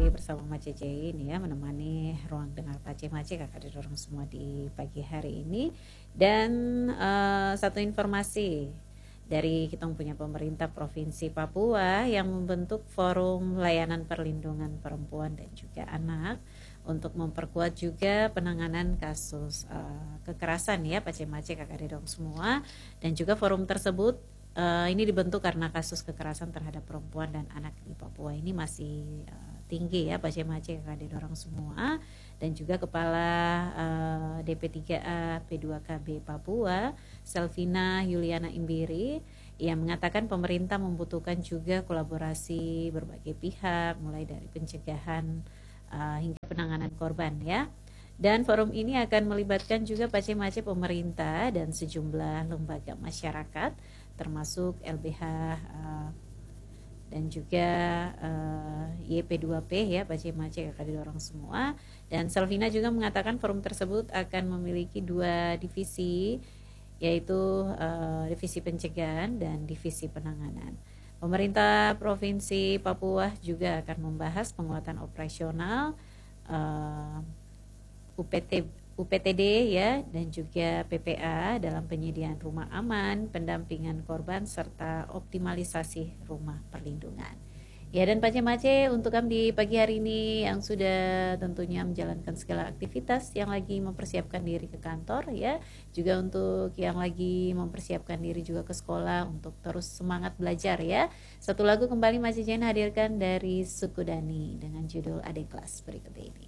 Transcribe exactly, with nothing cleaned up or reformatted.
kembali bersama Mace Cece ini ya, menemani ruang dengar Pace Mace kakak didorong semua di pagi hari ini. Dan uh, satu informasi dari kita punya pemerintah Provinsi Papua yang membentuk forum layanan perlindungan perempuan dan juga anak untuk memperkuat juga penanganan kasus uh, kekerasan ya Pace Mace kakak didorong semua. Dan juga forum tersebut Uh, ini dibentuk karena kasus kekerasan terhadap perempuan dan anak di Papua ini masih uh, tinggi ya Pace Mace kakak didorong semua. Dan juga Kepala uh, D P tiga A P dua K B Papua Selvina Yuliana Imbiri yang mengatakan pemerintah membutuhkan juga kolaborasi berbagai pihak mulai dari pencegahan uh, hingga penanganan korban ya. Dan forum ini akan melibatkan juga Pace Mace pemerintah dan sejumlah lembaga masyarakat termasuk L B H uh, dan juga uh, Y P dua P ya Pace Mace kakak didorong semua. Dan Selvina juga mengatakan forum tersebut akan memiliki dua divisi, yaitu uh, divisi pencegahan dan divisi penanganan. Pemerintah Provinsi Papua juga akan membahas penguatan operasional uh, U P T U P T D ya dan juga P P A dalam penyediaan rumah aman, pendampingan korban serta optimalisasi rumah perlindungan. Ya dan Pace Mace untuk kami di pagi hari ini yang sudah tentunya menjalankan segala aktivitas, yang lagi mempersiapkan diri ke kantor ya, juga untuk yang lagi mempersiapkan diri juga ke sekolah untuk terus semangat belajar ya. Satu lagu kembali Mace Jen hadirkan dari Sukudani dengan judul Adek Kelas berikut ini.